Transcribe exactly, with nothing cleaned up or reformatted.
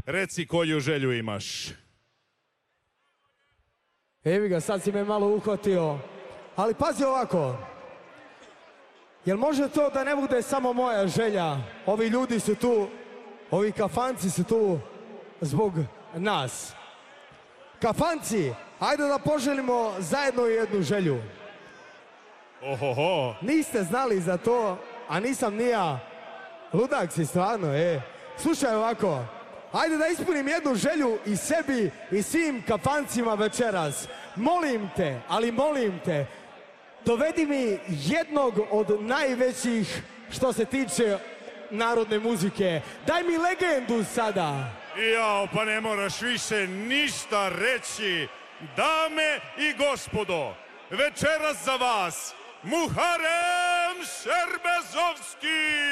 Reci koju želju imaš. Evi ga, sad si me malo uhvatio. Ali pazi ovako. Jel može to da ne bude samo moja želja? Ovi ljudi su tu, ovi kafanci su tu zbog nas. Kafanci, ajde da poželimo zajedno jednu želju. Ohoho. Niste znali za to, a nisam ni ja. Ludak si stvarno, e. Slušaj ovako, ajde da ispunim jednu želju i sebi i svim kafancima večeras. Molim te, ali molim te, dovedi mi jednog od najvećih što se tiče narodne muzike. Daj mi legendu sada. Jao, pa ne moraš više ništa reći. Dame i gospodo, večeras za vas Muharem Šerbezovski!